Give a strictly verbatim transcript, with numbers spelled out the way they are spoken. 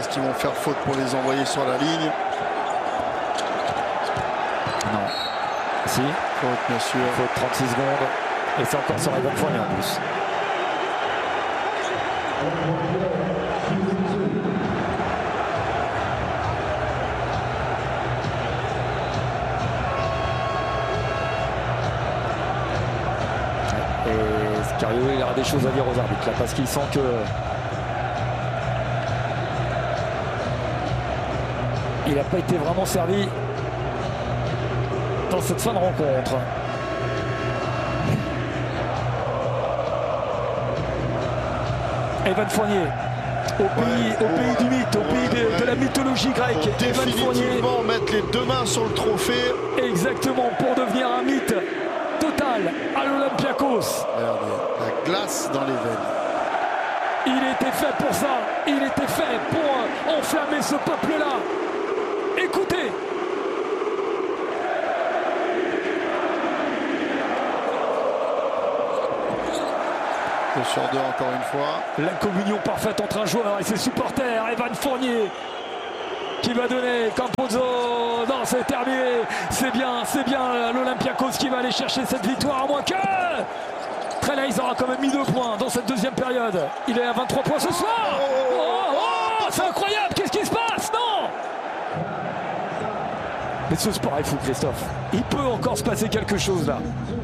Est-ce qu'ils vont faire faute pour les envoyer sur la ligne? Non. Si. Faute, bien sûr. Faute, trente-six secondes. Et c'est encore sur Evan Fournier en plus. Et Scario, il aura des choses à dire aux arbitres là, parce qu'il sent que il n'a pas été vraiment servi dans cette fin de rencontre. Evan Fournier, au pays, Ouais, au pays du mythe, au pays de, ouais. de la mythologie grecque. Pour Evan Fournier, définitivement mettre les deux mains sur le trophée. exactement, pour devenir un mythe total à l'Olympiakos. Regardez, la glace dans les veines. Il était fait pour ça. Il était fait pour enflammer ce peuple-là. Écoutez. Deux sur deux encore une fois. La communion parfaite entre un joueur et ses supporters. Evan Fournier qui va donner Campozzo. Non, c'est terminé. C'est bien, c'est bien l'Olympiakos qui va aller chercher cette victoire. À moins que Trelais aura quand même mis deux points dans cette deuxième période. Il est à vingt-trois points ce soir. Oh, oh, oh, c'est incroyable. Qu'est-ce qui se passe? Non. Mais ce sport est fou, Christophe. Il peut encore se passer quelque chose là.